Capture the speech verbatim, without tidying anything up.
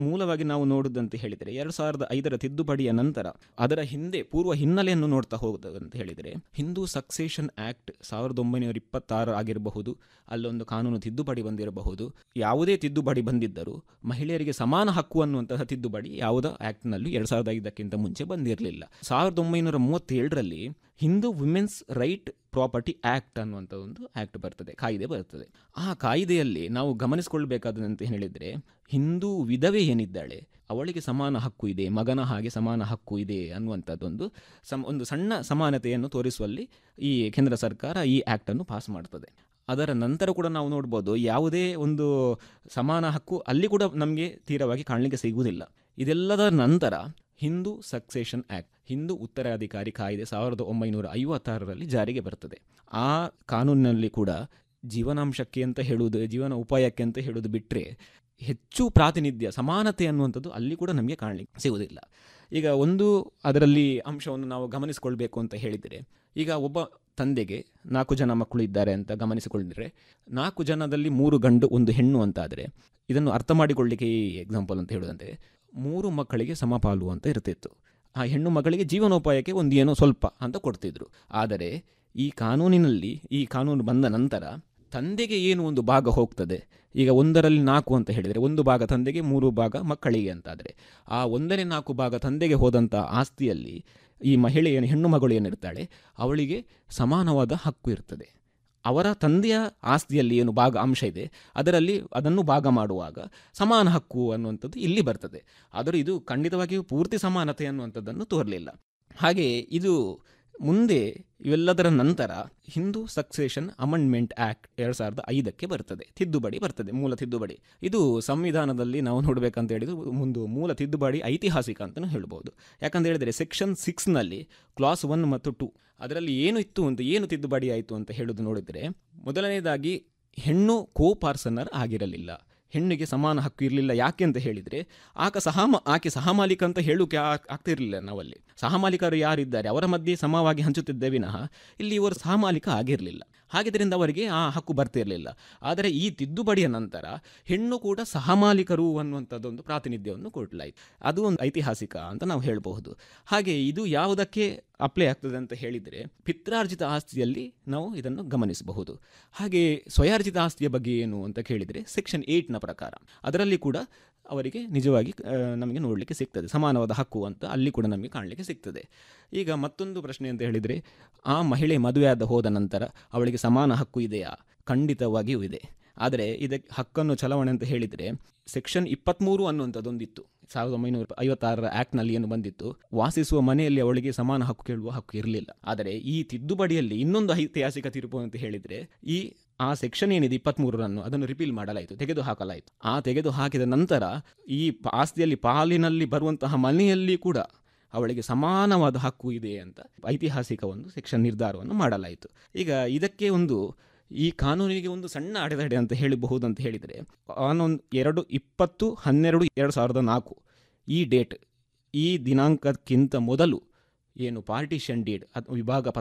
ಮೂಲವಾಗಿ ನಾವು ನೋಡುದಂತ ಹೇಳಿದರೆ ಎರಡು ಸಾವಿರದ ಐದರ ತಿದ್ದುಪಡಿಯ ನಂತರ ಅದರ ಹಿಂದೆ ಪೂರ್ವ ಹಿನ್ನೆಲೆಯನ್ನು ನೋಡ್ತಾ ಹೋಗುದಂತ ಹೇಳಿದರೆ ಹಿಂದೂ ಸಕ್ಸೇಷನ್ ಆಕ್ಟ್ ಸಾವಿರದ ಒಂಬೈನೂರ ಇಪ್ಪತ್ತಾರು ಆಗಿರಬಹುದು, ಅಲ್ಲೊಂದು ಕಾನೂನು ತಿದ್ದುಪಡಿ ಬಂದಿರಬಹುದು. ಯಾವುದೇ ತಿದ್ದುಪಡಿ ಬಂದಿದ್ದರೂ ಮಹಿಳೆಯರಿಗೆ ಸಮಾನ ಹಕ್ಕು ಅನ್ನುವಂತಹ ತಿದ್ದುಪಡಿ ಯಾವುದೋ ಆಕ್ಟ್ನಲ್ಲಿ ಎರಡು ಸಾವಿರದ ಐದಕ್ಕಿಂತ ಮುಂಚೆ ಬಂದಿರಲಿಲ್ಲ. ಸಾವಿರದ ಒಂಬೈನೂರ ಮೂವತ್ತೇಳರಲ್ಲಿ Hindu women's right property act ಅನ್ನುವಂಥ ಒಂದು ಆಕ್ಟ್ ಬರ್ತದೆ, ಕಾಯ್ದೆ ಬರ್ತದೆ. ಆ ಕಾಯ್ದೆಯಲ್ಲಿ ನಾವು ಗಮನಿಸಿಕೊಳ್ಬೇಕಾದಂತ ಹೇಳಿದರೆ ಹಿಂದೂ ವಿಧವೆ ಏನಿದ್ದಾಳೆ ಅವಳಿಗೆ ಸಮಾನ ಹಕ್ಕು ಇದೆ, ಮಗನ ಹಾಗೆ ಸಮಾನ ಹಕ್ಕು ಇದೆ ಅನ್ನುವಂಥದ್ದೊಂದು ಸಮ ಒಂದು ಸಣ್ಣ ಸಮಾನತೆಯನ್ನು ತೋರಿಸುವಲ್ಲಿ ಈ ಕೇಂದ್ರ ಸರ್ಕಾರ ಈ ಆ್ಯಕ್ಟನ್ನು ಪಾಸ್ ಮಾಡ್ತದೆ. ಅದರ ನಂತರ ಕೂಡ ನಾವು ನೋಡ್ಬೋದು ಯಾವುದೇ ಒಂದು ಸಮಾನ ಹಕ್ಕು ಅಲ್ಲಿ ಕೂಡ ನಮಗೆ ತೀರವಾಗಿ ಕಾಣಲಿಕ್ಕೆ ಸಿಗುವುದಿಲ್ಲ. ಇದೆಲ್ಲದರ ನಂತರ ಹಿಂದೂ ಸಕ್ಸೇಷನ್ ಆ್ಯಕ್ಟ್, ಹಿಂದೂ ಉತ್ತರಾಧಿಕಾರಿ ಕಾಯ್ದೆ ಸಾವಿರದ ಒಂಬೈನೂರ ಐವತ್ತಾರರಲ್ಲಿ ಜಾರಿಗೆ ಬರ್ತದೆ. ಆ ಕಾನೂನಿನಲ್ಲಿ ಕೂಡ ಜೀವನಾಂಶಕ್ಕೆ ಅಂತ ಹೇಳುವುದು, ಜೀವನ ಉಪಾಯಕ್ಕೆ ಅಂತ ಹೇಳುವುದು ಬಿಟ್ಟರೆ ಹೆಚ್ಚು ಪ್ರಾತಿನಿಧ್ಯ ಸಮಾನತೆ ಅನ್ನುವಂಥದ್ದು ಅಲ್ಲಿ ಕೂಡ ನಮಗೆ ಕಾಣಲಿಕ್ಕೆ ಸಿಗುವುದಿಲ್ಲ. ಈಗ ಒಂದು ಅದರಲ್ಲಿ ಅಂಶವನ್ನು ನಾವು ಗಮನಿಸಿಕೊಳ್ಬೇಕು ಅಂತ ಹೇಳಿದರೆ, ಈಗ ಒಬ್ಬ ತಂದೆಗೆ ನಾಲ್ಕು ಜನ ಮಕ್ಕಳು ಇದ್ದಾರೆ ಅಂತ ಗಮನಿಸಿಕೊಂಡಿದ್ರೆ ನಾಲ್ಕು ಜನದಲ್ಲಿ ಮೂರು ಗಂಡು ಒಂದು ಹೆಣ್ಣು ಅಂತಾದರೆ ಇದನ್ನು ಅರ್ಥ ಮಾಡಿಕೊಳ್ಳಿಕ್ಕೆ ಈ ಎಕ್ಸಾಂಪಲ್ ಅಂತ ಹೇಳುವಂತೆ ಮೂರು ಮಕ್ಕಳಿಗೆ ಸಮಪಾಲು ಅಂತ ಇರ್ತಿತ್ತು. ಆ ಹೆಣ್ಣು ಮಕ್ಕಳಿಗೆ ಜೀವನೋಪಾಯಕ್ಕೆ ಒಂದು ಏನೋ ಸ್ವಲ್ಪ ಅಂತ ಕೊಡ್ತಿದ್ರು. ಆದರೆ ಈ ಕಾನೂನಿನಲ್ಲಿ ಈ ಕಾನೂನು ಬಂದ ನಂತರ ತಂದೆಗೆ ಏನು ಒಂದು ಭಾಗ ಹೋಗ್ತದೆ, ಈಗ ಒಂದರಲ್ಲಿ ನಾಲ್ಕು ಅಂತ ಹೇಳಿದರೆ ಒಂದು ಭಾಗ ತಂದೆಗೆ ಮೂರು ಭಾಗ ಮಕ್ಕಳಿಗೆ ಅಂತಾದರೆ ಆ ಒಂದನೇ ನಾಲ್ಕು ಭಾಗ ತಂದೆಗೆ ಹೋದಂಥ ಆಸ್ತಿಯಲ್ಲಿ ಈ ಮಹಿಳೆ ಏನು ಹೆಣ್ಣು ಮಗಳು ಏನಿರ್ತಾಳೆ ಅವಳಿಗೆ ಸಮಾನವಾದ ಹಕ್ಕು ಇರ್ತದೆ. ಅವರ ತಂದೆಯ ಆಸ್ತಿಯಲ್ಲಿ ಏನು ಭಾಗ ಅಂಶ ಇದೆ ಅದರಲ್ಲಿ ಅದನ್ನು ಭಾಗ ಮಾಡುವಾಗ ಸಮಾನ ಹಕ್ಕು ಅನ್ನುವಂಥದ್ದು ಇಲ್ಲಿ ಬರ್ತದೆ. ಆದರೂ ಇದು ಖಂಡಿತವಾಗಿಯೂ ಪೂರ್ತಿ ಸಮಾನತೆ ಅನ್ನುವಂಥದ್ದನ್ನು ತೋರಲಿಲ್ಲ. ಹಾಗೆ ಇದು ಮುಂದೆ ಇವೆಲ್ಲದರ ನಂತರ ಹಿಂದೂ ಸಕ್ಸೇಷನ್ ಅಮೆಂಡ್ಮೆಂಟ್ ಆ್ಯಕ್ಟ್ ಎರಡು ಸಾವಿರದ ಐದಕ್ಕೆ ಬರ್ತದೆ, ತಿದ್ದುಪಡಿ ಬರ್ತದೆ, ಮೂಲ ತಿದ್ದುಪಡಿ. ಇದು ಸಂವಿಧಾನದಲ್ಲಿ ನಾವು ನೋಡಬೇಕಂತ ಹೇಳಿದರೆ ಒಂದು ಮೂಲ ತಿದ್ದುಪಡಿ ಐತಿಹಾಸಿಕ ಅಂತಲೂ ಹೇಳ್ಬೋದು. ಯಾಕಂತ ಹೇಳಿದರೆ ಸೆಕ್ಷನ್ ಸಿಕ್ಸ್ನಲ್ಲಿ ಕ್ಲಾಸ್ ಒನ್ ಮತ್ತು ಟು ಅದರಲ್ಲಿ ಏನು ಇತ್ತು ಅಂತ ಏನು ತಿದ್ದುಪಡಿ ಆಯಿತು ಅಂತ ಹೇಳೋದು ನೋಡಿದರೆ, ಮೊದಲನೇದಾಗಿ ಹೆಣ್ಣು ಕೋ ಪಾರ್ಸನರ್ ಆಗಿರಲಿಲ್ಲ, ಹೆಣ್ಣಿಗೆ ಸಮಾನ ಹಕ್ಕು ಇರಲಿಲ್ಲ. ಯಾಕೆ ಅಂತ ಹೇಳಿದರೆ ಆಕ ಸಹಮ ಆಕೆ ಸಹಮಾಲಿಕ ಅಂತ ಹೇಳೋಕೆ ಆಗ್ತಿರಲಿಲ್ಲ. ನಾವಲ್ಲಿ ಸಹಮಾಲಿಕರು ಯಾರಿದ್ದಾರೆ ಅವರ ಮಧ್ಯೆ ಸಮವಾಗಿ ಹಂಚುತ್ತಿದ್ದೇ ವಿನಃ ಇಲ್ಲಿ ಇವರು ಸಹಮಾಲಿಕ ಆಗಿರಲಿಲ್ಲ. ಹಾಗಿದ್ದರಿಂದ ಅವರಿಗೆ ಆ ಹಕ್ಕು ಬರ್ತಿರಲಿಲ್ಲ. ಆದರೆ ಈ ತಿದ್ದುಪಡಿಯ ನಂತರ ಹೆಣ್ಣು ಕೂಡ ಸಹಮಾಲಿಕರು ಅನ್ನುವಂಥದ್ದೊಂದು ಪ್ರಾತಿನಿಧ್ಯವನ್ನು ಕೊಡಲಾಯಿತು. ಅದು ಒಂದು ಐತಿಹಾಸಿಕ ಅಂತ ನಾವು ಹೇಳಬಹುದು. ಹಾಗೆ ಇದು ಯಾವುದಕ್ಕೆ ಅಪ್ಲೈ ಆಗ್ತದೆ ಅಂತ ಹೇಳಿದರೆ ಪಿತ್ರಾರ್ಜಿತ ಆಸ್ತಿಯಲ್ಲಿ ನಾವು ಇದನ್ನು ಗಮನಿಸಬಹುದು. ಹಾಗೆ ಸ್ವಯಾರ್ಜಿತ ಆಸ್ತಿಯ ಬಗ್ಗೆ ಏನು ಅಂತ ಕೇಳಿದರೆ ಸೆಕ್ಷನ್ ಏಯ್ಟ್ನ ಪ್ರಕಾರ ಅದರಲ್ಲಿ ಕೂಡ ಅವರಿಗೆ ನಿಜವಾಗಿ ನಮಗೆ ನೋಡಲಿಕ್ಕೆ ಸಿಗ್ತದೆ ಸಮಾನವಾದ ಹಕ್ಕು ಅಂತ ಅಲ್ಲಿ ಕೂಡ ನಮಗೆ ಕಾಣಲಿಕ್ಕೆ ಸಿಗ್ತದೆ. ಈಗ ಮತ್ತೊಂದು ಪ್ರಶ್ನೆ ಅಂತ ಹೇಳಿದರೆ ಆ ಮಹಿಳೆ ಮದುವೆಯಾದ ಹೋದ ನಂತರ ಅವಳಿಗೆ ಸಮಾನ ಹಕ್ಕು ಇದೆಯಾ? ಖಂಡಿತವಾಗಿಯೂ ಇದೆ. ಆದರೆ ಇದಕ್ಕೆ ಹಕ್ಕನ್ನು ಚಲಾವಣೆ ಅಂತ ಹೇಳಿದರೆ ಸೆಕ್ಷನ್ ಇಪ್ಪತ್ತ್ಮೂರು ಅನ್ನುವಂಥದ್ದೊಂದಿತ್ತು ಸಾವಿರದ ಒಂಬೈನೂರ ಐವತ್ತಾರರ ಆ್ಯಕ್ಟ್ನಲ್ಲಿ ಏನು ಬಂದಿತ್ತು, ವಾಸಿಸುವ ಮನೆಯಲ್ಲಿ ಅವಳಿಗೆ ಸಮಾನ ಹಕ್ಕು ಕೇಳುವ ಹಕ್ಕು ಇರಲಿಲ್ಲ. ಆದರೆ ಈ ತಿದ್ದುಪಡಿಯಲ್ಲಿ ಇನ್ನೊಂದು ಐತಿಹಾಸಿಕ ತೀರ್ಪು ಅಂತ ಹೇಳಿದರೆ ಈ ಆ ಸೆಕ್ಷನ್ ಏನಿದೆ ಇಪ್ಪತ್ತ್ಮೂರರನ್ನು ಅದನ್ನು ರಿಪೀಲ್ ಮಾಡಲಾಯಿತು, ತೆಗೆದು ಹಾಕಲಾಯಿತು. ಆ ತೆಗೆದು ಹಾಕಿದ ನಂತರ ಈ ಆಸ್ತಿಯಲ್ಲಿ ಪಾಲಿನಲ್ಲಿ ಬರುವಂತಹ ಮನೆಯಲ್ಲಿ ಕೂಡ ಅವಳಿಗೆ ಸಮಾನವಾದ ಹಕ್ಕು ಇದೆ ಅಂತ ಐತಿಹಾಸಿಕ ಒಂದು ಸೆಕ್ಷನ್ ನಿರ್ಧಾರವನ್ನು ಮಾಡಲಾಯಿತು. ಈಗ ಇದಕ್ಕೆ ಒಂದು ಈ ಕಾನೂನಿಗೆ ಒಂದು ಸಣ್ಣ ಅಡೆತಡೆ ಅಂತ ಹೇಳಬಹುದು ಅಂತ ಹೇಳಿದರೆ ಕಾನೂನು ಎರಡು ಇಪ್ಪತ್ತು ಹನ್ನೆರಡು ಎರಡು ಸಾವಿರದ ನಾಲ್ಕು ಈ ಡೇಟ್ ಈ ದಿನಾಂಕಕ್ಕಿಂತ ಮೊದಲು ಏನು ಪಾರ್ಟಿಷನ್ ಡೀಡ್ ವಿಭಾಗ